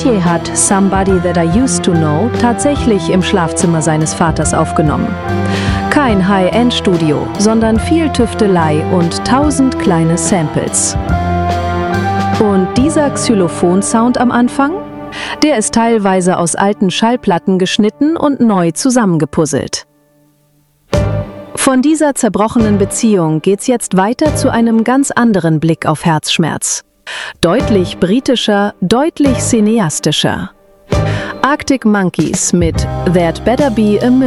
Gautier hat Somebody That I Used to Know tatsächlich im Schlafzimmer seines Vaters aufgenommen. Kein High-End-Studio, sondern viel Tüftelei und 1000 kleine Samples. Und dieser Xylophon-Sound am Anfang? Der ist teilweise aus alten Schallplatten geschnitten und neu zusammengepuzzelt. Von dieser zerbrochenen Beziehung geht's jetzt weiter zu einem ganz anderen Blick auf Herzschmerz. Deutlich britischer, deutlich cineastischer. Arctic Monkeys mit There'd Better Be a Miracle.